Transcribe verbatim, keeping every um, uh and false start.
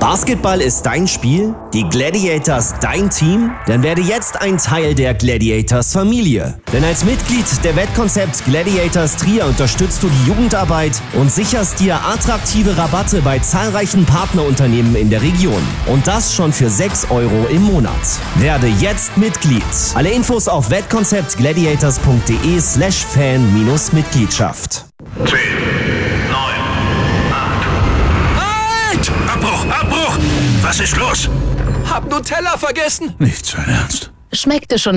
Basketball ist dein Spiel? Die Gladiators dein Team? Dann werde jetzt ein Teil der Gladiators-Familie. Denn als Mitglied der Wettkonzept Gladiators Trier unterstützt du die Jugendarbeit und sicherst dir attraktive Rabatte bei zahlreichen Partnerunternehmen in der Region. Und das schon für sechs Euro im Monat. Werde jetzt Mitglied. Alle Infos auf wettkonzeptgladiators.de slash fan-mitgliedschaft. zehn, neun, acht. Halt! Abbruch! Abbruch! Was ist los? Hab Nutella vergessen. Nicht sein Ernst. Schmeckte schon